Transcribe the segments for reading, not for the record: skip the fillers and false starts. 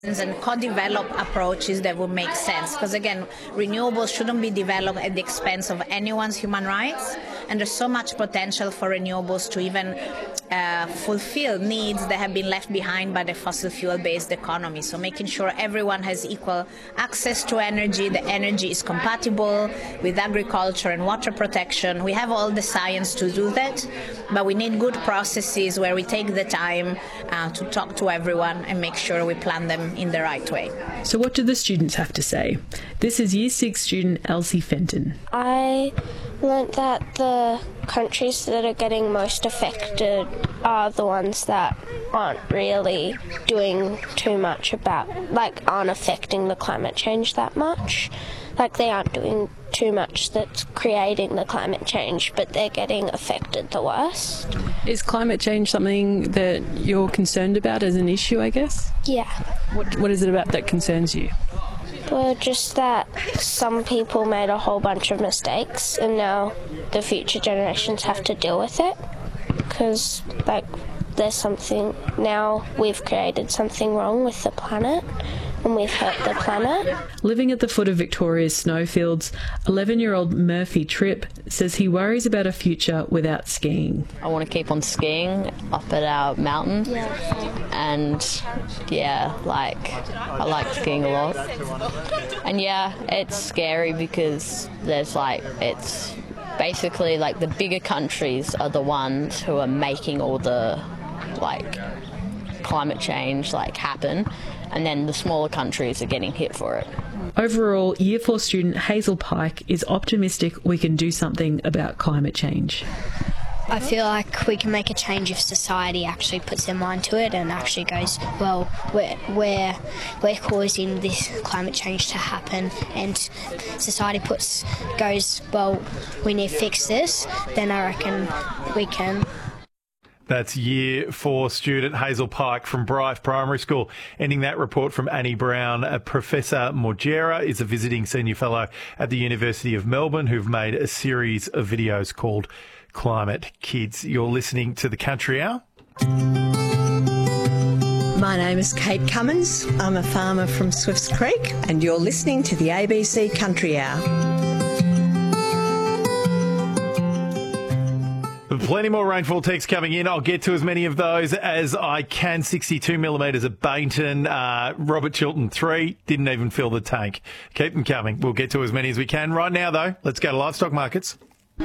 and co-develop approaches that would make sense, because again, renewables shouldn't be developed at the expense of anyone's human rights, and there's so much potential for renewables to even fulfill needs that have been left behind by the fossil fuel-based economy. So making sure everyone has equal access to energy, the energy is compatible with agriculture and water protection. We have all the science to do that, but we need good processes where we take the time to talk to everyone and make sure we plan them in the right way. So what do the students have to say? This is Year 6 student Elsie Fenton. I learnt that the countries that are getting most affected are the ones that aren't really doing too much aren't affecting the climate change that much. Like, they aren't doing too much that's creating the climate change, but they're getting affected the worst. Is climate change something that you're concerned about as an issue, I guess? Yeah. What is it about that concerns you? Well, just that some people made a whole bunch of mistakes and now the future generations have to deal with it, because there's something, now we've created something wrong with the planet and we've hurt the planet. Living at the foot of Victoria's snowfields, 11-year-old Murphy Tripp says he worries about a future without skiing. I want to keep on skiing up at our mountain. And I like skiing a lot. And it's scary because it's basically the bigger countries are the ones who are making all the climate change happen, and then the smaller countries are getting hit for it. Overall, Year 4 student Hazel Pike is optimistic we can do something about climate change. I feel like we can make a change if society actually puts their mind to it and actually goes, well, we're causing this climate change to happen, and society goes, well, we need to fix this, then I reckon we can. That's Year 4 student Hazel Pike from Bryth Primary School. Ending that report from Annie Brown. Professor Morgera is a visiting senior fellow at the University of Melbourne who've made a series of videos called Climate Kids. You're listening to The Country Hour. My name is Kate Cummins. I'm a farmer from Swifts Creek, and you're listening to the ABC Country Hour. Plenty more rainfall texts coming in. I'll get to as many of those as I can. 62 millimetres at Baynton. Robert Chilton, 3. Didn't even fill the tank. Keep them coming. We'll get to as many as we can. Right now, though, let's go to livestock markets.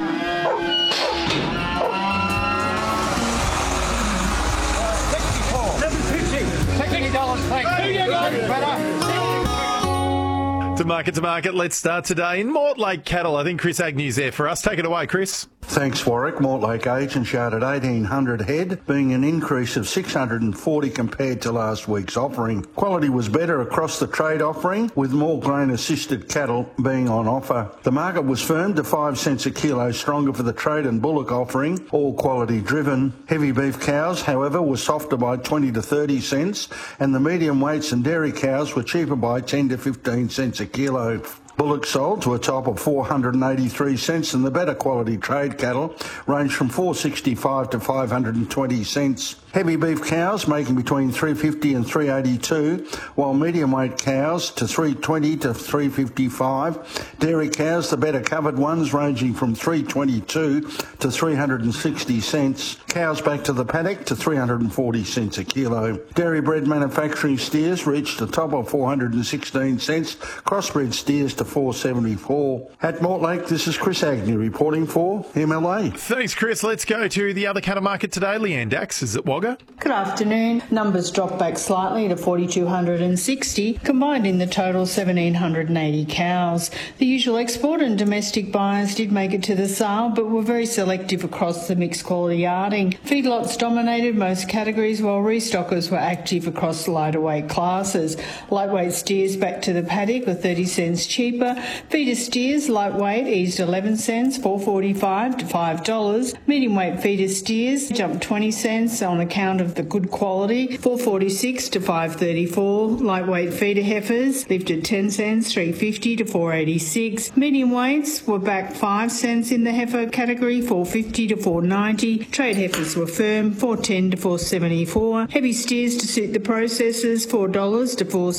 To market. Let's start today in Mortlake cattle. I think Chris Agnew's there for us. Take it away, Chris. Thanks, Warwick. Mortlake agent showed at 1,800 head, being an increase of 640 compared to last week's offering. Quality was better across the trade offering, with more grain-assisted cattle being on offer. The market was firm to 5 cents a kilo stronger for the trade and bullock offering, all quality driven. Heavy beef cows, however, were softer by 20 to 30 cents, and the medium weights and dairy cows were cheaper by 10 to 15 cents a kilo. Bullock sold to a top of 483 cents, and the better quality trade cattle range from 465 to 520 cents. Heavy beef cows making between 350 and 382, while medium weight cows to 320 to 355. Dairy cows, the better covered ones, ranging from 322 to 360 cents. Cows back to the paddock to 340 cents a kilo. Dairy bred manufacturing steers reached a top of 416 cents. Crossbred steers to 474. At Mortlake, this is Chris Agnew reporting for MLA. Thanks, Chris. Let's go to the other cattle market today. Leanne Dax is at Wagga. Good afternoon. Numbers dropped back slightly to 4,260, combined in the total 1,780 cows. The usual export and domestic buyers did make it to the sale, but were very selective across the mixed quality yarding. Feedlots dominated most categories, while restockers were active across lighter weight classes. Lightweight steers back to the paddock were 30 cents cheaper. Feeder steers, lightweight, eased 11 cents, $4.45 to $5. Medium weight feeder steers jumped 20 cents on account of the good quality, $4.46 to $5.34. Lightweight feeder heifers lifted 10 cents, $3.50 to $4.86. Medium weights were back 5 cents in the heifer category, $4.50 to $4.90. Trade heifers were firm, $4.10 to $4.74. Heavy steers to suit the processors, $4 to $4.60.